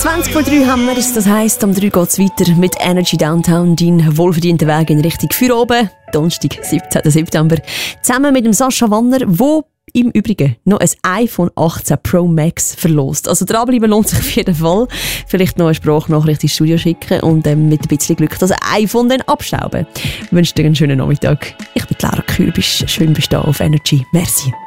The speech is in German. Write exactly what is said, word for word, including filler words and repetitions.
zwanzig vor drei haben wir es. Das heisst, um drei geht es weiter mit Energy Downtown, dein wohlverdienter Weg in Richtung Feierabend. Donnerstag, siebzehnten September. Zusammen mit dem Sascha Wanner, wo im Übrigen noch ein iPhone achtzehn Pro Max verlost. Also dranbleiben lohnt sich auf jeden Fall. Vielleicht noch eine Sprachnachricht ins Studio schicken und ähm, mit ein bisschen Glück das iPhone dann abstauben. Ich wünsche dir einen schönen Nachmittag. Ich bin Lara Kürbisch. Schön bist du auf Energy. Merci.